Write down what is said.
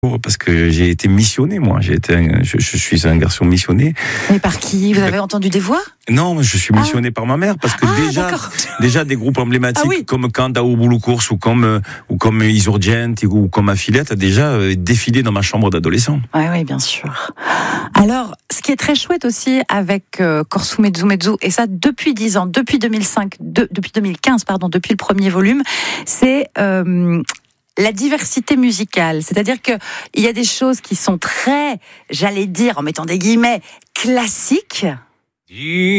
Parce que j'ai été missionné, moi. Je suis un garçon missionné. Mais par qui? Vous avez entendu des voix? Non, je suis missionné par ma mère, parce que déjà des groupes emblématiques comme Kanda ou Boulou Course ou comme Isurgent ou comme Affilette a déjà défilé dans ma chambre d'adolescent. Oui, bien sûr. Alors, ce qui est très chouette aussi avec Corso Mezzo Mezzo, et ça depuis 10 ans, depuis 2015, depuis le premier volume, c'est la diversité musicale. C'est-à-dire qu'il y a des choses qui sont très, j'allais dire, en mettant des guillemets, classiques.